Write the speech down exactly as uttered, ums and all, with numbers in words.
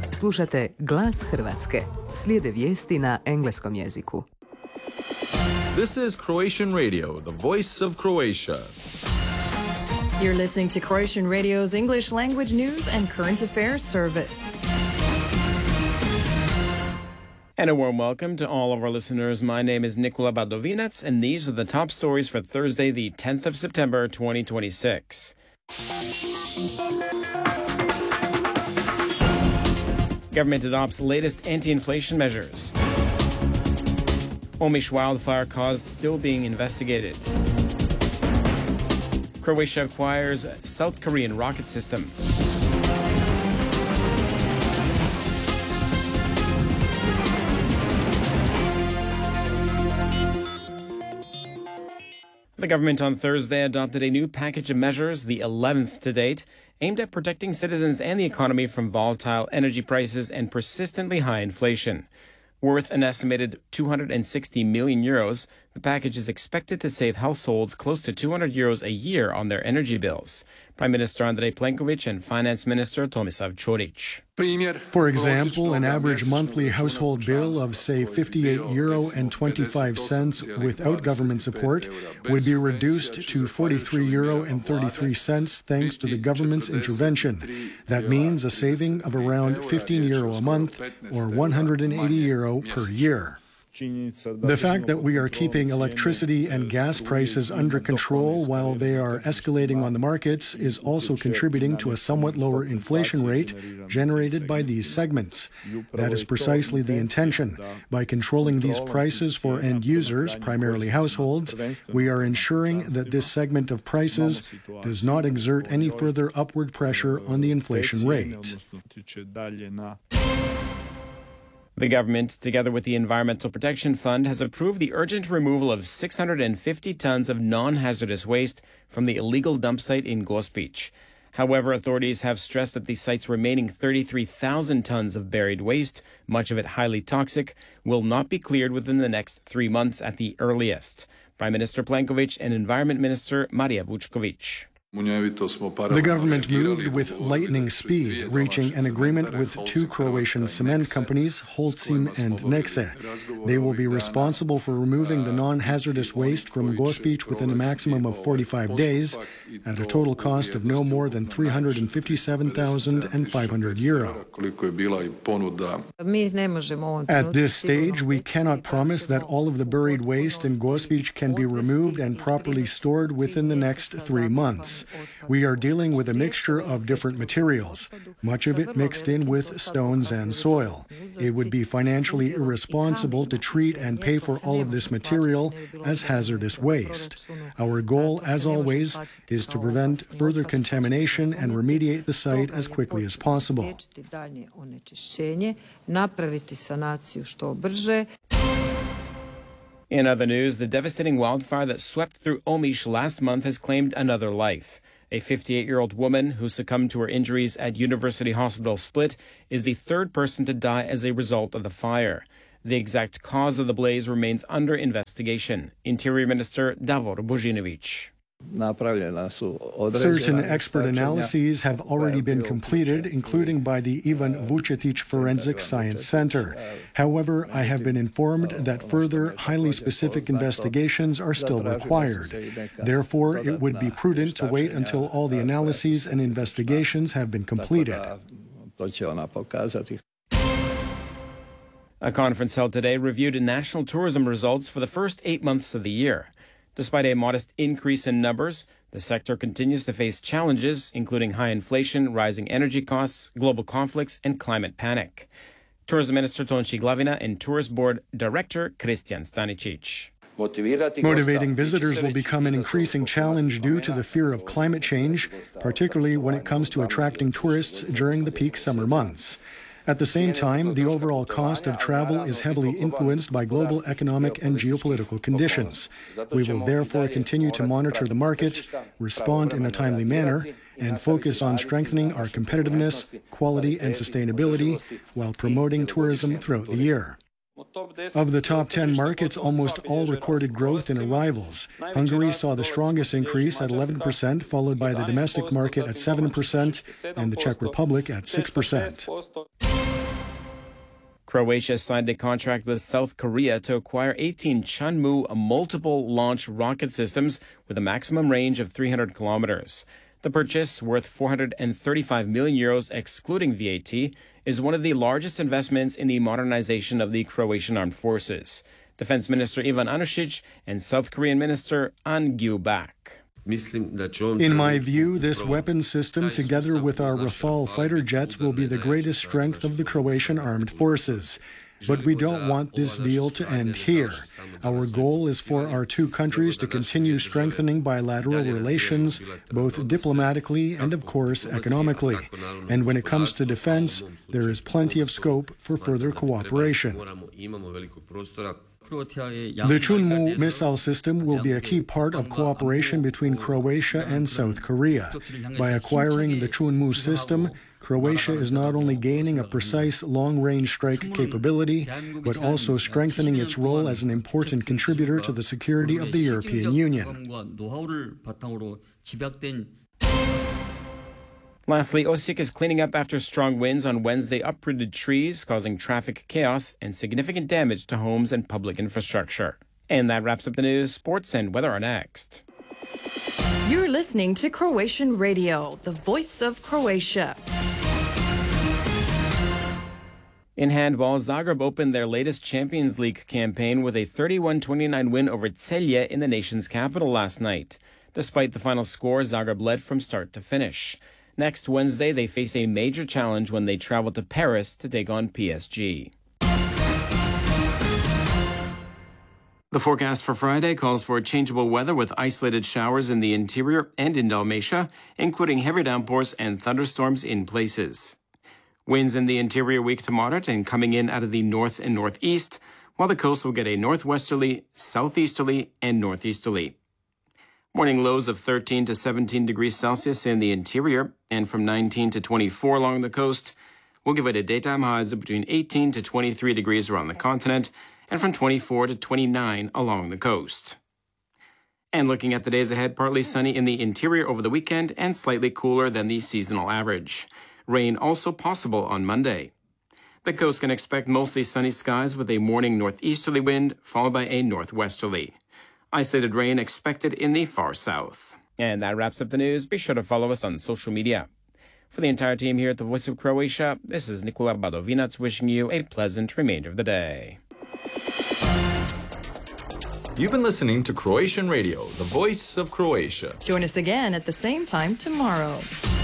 Slušate Glas Hrvatske. Slijede vijesti na engleskom jeziku. This is Croatian Radio, the voice of Croatia. You're listening to Croatian Radio's English language news and current affairs service. And a warm welcome to all of our listeners. My name is Nikola Badovinac, and these are the top stories for Thursday, the tenth of September, twenty twenty-six. Government adopts latest anti-inflation measures. Omiš wildfire cause still being investigated. Croatia acquires South Korean rocket system. The government on Thursday adopted a new package of measures, the eleventh to date, aimed at protecting citizens and the economy from volatile energy prices and persistently high inflation. Worth an estimated two hundred sixty million euros, the package is expected to save households close to two hundred euros a year on their energy bills. Prime Minister Andrej Plenković and Finance Minister Tomislav Ćorić. For example, an average monthly household bill of, say, fifty-eight euro and twenty-five cents without government support would be reduced to forty-three euro and thirty-three cents thanks to the government's intervention. That means a saving of around fifteen euro a month or one hundred eighty euro per year. The fact that we are keeping electricity and gas prices under control while they are escalating on the markets is also contributing to a somewhat lower inflation rate generated by these segments. That is precisely the intention. By controlling these prices for end users, primarily households, we are ensuring that this segment of prices does not exert any further upward pressure on the inflation rate. The government, together with the Environmental Protection Fund, has approved the urgent removal of six hundred fifty tons of non-hazardous waste from the illegal dump site in Gospić. However, authorities have stressed that the site's remaining thirty-three thousand tons of buried waste, much of it highly toxic, will not be cleared within the next three months at the earliest. Prime Minister Plenković and Environment Minister Marija Vučković. The government moved with lightning speed, reaching an agreement with two Croatian cement companies, Holcim and Nexe. They will be responsible for removing the non-hazardous waste from Gospić within a maximum of forty-five days, at a total cost of no more than three hundred fifty-seven thousand five hundred euro. At this stage, we cannot promise that all of the buried waste in Gospić can be removed and properly stored within the next three months. We are dealing with a mixture of different materials, much of it mixed in with stones and soil. It would be financially irresponsible to treat and pay for all of this material as hazardous waste. Our goal, as always, is to prevent further contamination and remediate the site as quickly as possible. In other news, the devastating wildfire that swept through Omiš last month has claimed another life. A fifty-eight-year-old woman who succumbed to her injuries at University Hospital Split is the third person to die as a result of the fire. The exact cause of the blaze remains under investigation. Interior Minister Davor Božinović. Certain expert analyses have already been completed, including by the Ivan Vučetić Forensic Science Center. However, I have been informed that further, highly specific investigations are still required. Therefore, it would be prudent to wait until all the analyses and investigations have been completed. A conference held today reviewed national tourism results for the first eight months of the year. Despite a modest increase in numbers, the sector continues to face challenges, including high inflation, rising energy costs, global conflicts, and climate panic. Tourism Minister Tonči Glavina and Tourist Board Director Kristijan Stanicic. Motivating visitors will become an increasing challenge due to the fear of climate change, particularly when it comes to attracting tourists during the peak summer months. At the same time, the overall cost of travel is heavily influenced by global economic and geopolitical conditions. We will therefore continue to monitor the market, respond in a timely manner, and focus on strengthening our competitiveness, quality, and sustainability while promoting tourism throughout the year. Of the top ten markets, almost all recorded growth in arrivals. Hungary saw the strongest increase at eleven percent, followed by the domestic market at seven percent and the Czech Republic at six percent. Croatia signed a contract with South Korea to acquire eighteen Chunmoo multiple launch rocket systems with a maximum range of three hundred kilometers. The purchase, worth four hundred thirty-five million euros excluding V A T, is one of the largest investments in the modernization of the Croatian armed forces. Defense Minister Ivan Anušić and South Korean Minister An Gyu-bak. In my view, this weapon system, together with our Rafale fighter jets, will be the greatest strength of the Croatian armed forces. But we don't want this deal to end here. Our goal is for our two countries to continue strengthening bilateral relations, both diplomatically and, of course, economically. And when it comes to defense, there is plenty of scope for further cooperation. The Chunmoo missile system will be a key part of cooperation between Croatia and South Korea. By acquiring the Chunmoo system, Croatia is not only gaining a precise long-range strike capability, but also strengthening its role as an important contributor to the security of the European Union. Lastly, Osijek is cleaning up after strong winds on Wednesday uprooted trees, causing traffic chaos and significant damage to homes and public infrastructure. And that wraps up the news. Sports and weather are next. You're listening to Croatian Radio, the voice of Croatia. In handball, Zagreb opened their latest Champions League campaign with a thirty-one twenty-nine win over Celje in the nation's capital last night. Despite the final score, Zagreb led from start to finish. Next Wednesday, they face a major challenge when they travel to Paris to take on P S G. The forecast for Friday calls for changeable weather with isolated showers in the interior and in Dalmatia, including heavy downpours and thunderstorms in places. Winds in the interior weak to moderate and coming in out of the north and northeast, while the coast will get a northwesterly, southeasterly, and northeasterly. Morning lows of thirteen to seventeen degrees Celsius in the interior and from nineteen to twenty-four along the coast. We'll give it a daytime highs of between eighteen to twenty-three degrees around the continent and from twenty-four to twenty-nine along the coast. And looking at the days ahead, partly sunny in the interior over the weekend and slightly cooler than the seasonal average. Rain also possible on Monday. The coast can expect mostly sunny skies with a morning northeasterly wind followed by a northwesterly. Isolated rain expected in the far south. And that wraps up the news. Be sure to follow us on social media. For the entire team here at the Voice of Croatia, this is Nikola Badovinac wishing you a pleasant remainder of the day. You've been listening to Croatian Radio, the voice of Croatia. Join us again at the same time tomorrow.